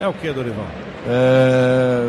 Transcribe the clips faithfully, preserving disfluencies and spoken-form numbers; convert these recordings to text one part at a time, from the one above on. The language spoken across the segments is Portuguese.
É o que, Dorival? É...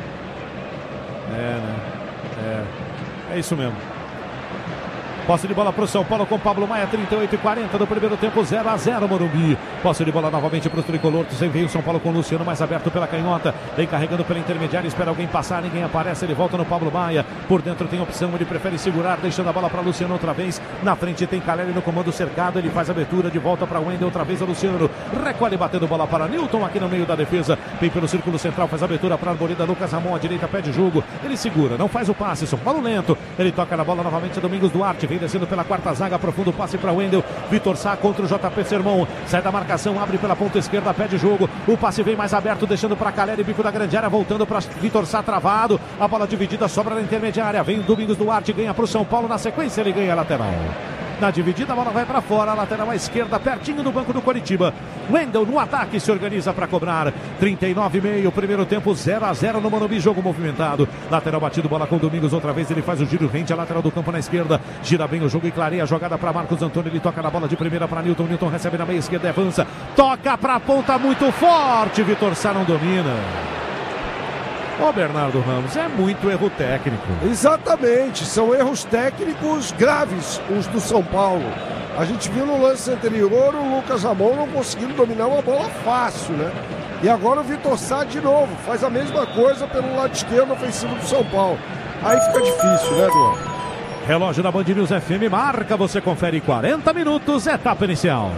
É, né? É. É isso mesmo. Posse de bola para o São Paulo com Pablo Maia, trinta e oito e quarenta do primeiro tempo, zero a zero Morumbi. Posse de bola novamente para o tricolor. Sem veio o São Paulo com o Luciano mais aberto pela canhota. Vem carregando pela intermediária, espera alguém passar, ninguém aparece. Ele volta no Pablo Maia. Por dentro tem opção, ele prefere segurar, deixando a bola para Luciano outra vez. Na frente tem Caleri no comando cercado. Ele faz a abertura de volta para o Wendel, outra vez a Luciano. Recolhe batendo bola para Newton aqui no meio da defesa. Vem pelo círculo central, faz a abertura para a Arboleda. Lucas Ramon à direita, pede jogo. Ele segura, não faz o passe. São Paulo lento. Ele toca na bola novamente. Domingos Duarte vem descendo pela quarta zaga, profundo passe para Wendel. Vitor Sá contra o J P Sermão. Sai da marcação, abre pela ponta esquerda, pede jogo. O passe vem mais aberto, deixando para Caleri, bico da grande área, voltando para Vitor Sá travado. A bola dividida, sobra na intermediária. Vem o Domingos Duarte, ganha para o São Paulo. Na sequência, ele ganha a lateral. Na dividida, a bola vai para fora, a lateral à esquerda, pertinho do banco do Coritiba. Wendel no ataque se organiza para cobrar. trinta e nove e meio, primeiro tempo, zero a zero no Morumbi, jogo movimentado. Lateral batido, bola com o Domingos outra vez, ele faz o giro, rente a lateral do campo na esquerda. Gira bem o jogo e clareia a jogada para Marcos Antônio. Ele toca na bola de primeira para Newton. Newton recebe na meia esquerda, avança. Toca para a ponta muito forte. Vitor Sá não domina. Ô Bernardo Ramos, é muito erro técnico. Exatamente, são erros técnicos graves os do São Paulo. A gente viu no lance anterior o Lucas Ramon não conseguindo dominar uma bola fácil, né? E agora o Vitor Sá de novo, faz a mesma coisa pelo lado esquerdo ofensivo do São Paulo. Aí fica difícil, né, Eduardo? Relógio da Band News F M marca, você confere quarenta minutos, etapa inicial.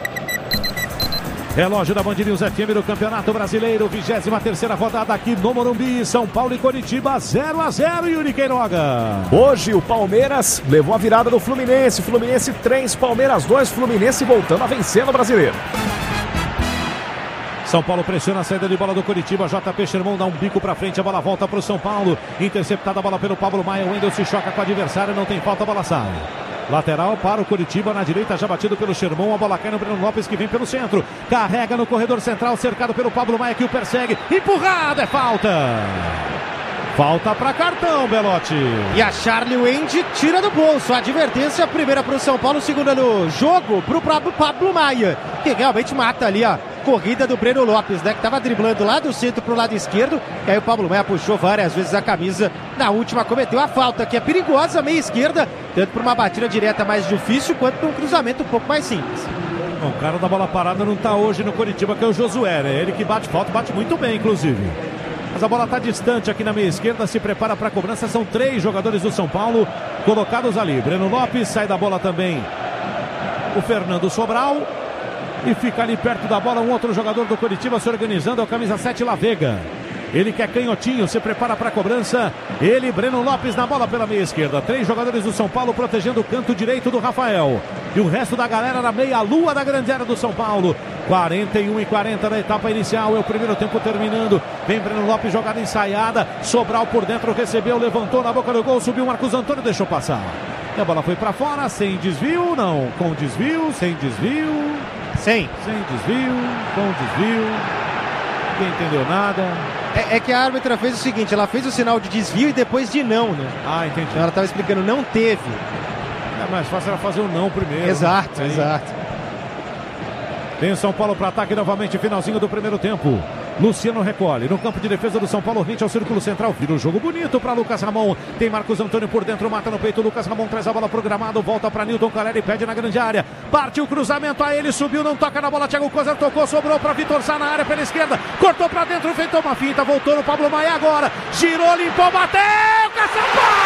Relógio da Band News F M do Campeonato Brasileiro, vigésima terceira rodada aqui no Morumbi, São Paulo e Coritiba, zero a zero, Yuri Queiroga. Hoje o Palmeiras levou a virada do Fluminense, Fluminense três, Palmeiras dois, Fluminense voltando a vencer no Brasileiro. São Paulo pressiona a saída de bola do Coritiba, J P Sherman dá um bico pra frente, a bola volta pro São Paulo, interceptada a bola pelo Pablo Maia, o Wendel se choca com o adversário, não tem falta, a bola sai. Lateral para o Coritiba, na direita já batido pelo Sherman, a bola cai no Breno Lopes que vem pelo centro, carrega no corredor central, cercado pelo Pablo Maia que o persegue, empurrado, é falta! Falta para cartão, Belotti. E a Charlie Wendy tira do bolso, a advertência, a primeira para o São Paulo, segunda no jogo para o próprio Pablo Maia, que realmente mata ali a corrida do Breno Lopes, né, que estava driblando lá do centro para o lado esquerdo, e aí o Pablo Maia puxou várias vezes a camisa, na última cometeu a falta, que é perigosa, meia esquerda, tanto para uma batida direta mais difícil, quanto para um cruzamento um pouco mais simples. Bom, o cara da bola parada não está hoje no Coritiba, que é o Josué, né? Ele que bate falta, bate muito bem, inclusive. Mas a bola está distante aqui na meia esquerda, se prepara para a cobrança, são três jogadores do São Paulo colocados ali. Breno Lopes, sai da bola também o Fernando Sobral. E fica ali perto da bola um outro jogador do Coritiba se organizando, é o camisa sete, Lavega. Ele que é canhotinho, se prepara para a cobrança. Ele, Breno Lopes na bola pela meia esquerda. Três jogadores do São Paulo protegendo o canto direito do Rafael. E o resto da galera na meia-lua da grande área do São Paulo. quarenta e um e quarenta na etapa inicial, é o primeiro tempo terminando. Vem Breno Lopes, jogada ensaiada. Sobral por dentro, recebeu, levantou na boca do gol, subiu Marcos Antônio, deixou passar. E a bola foi para fora, sem desvio, não. Com desvio, sem desvio. Sem. Sem desvio, com desvio. Ninguém entendeu nada. É, é que a árbitra fez o seguinte, ela fez o sinal de desvio e depois de não, né? Ah, entendi. Então ela estava explicando, não teve. É mais fácil ela fazer o não primeiro. Exato, né? exato. Vem o São Paulo para ataque novamente, finalzinho do primeiro tempo. Luciano recolhe no campo de defesa do São Paulo, rente ao círculo central, vira um jogo bonito para Lucas Ramon, tem Marcos Antônio por dentro, mata no peito, Lucas Ramon traz a bola programado, volta para Newton Caleri, pede na grande área, parte o cruzamento a ele, subiu, não toca na bola, Thiago Cozer tocou, sobrou para Vitor Sá na área pela esquerda, cortou para dentro, feitou uma finta, voltou no Pablo Maia agora, girou, limpou, bateu, São Paulo!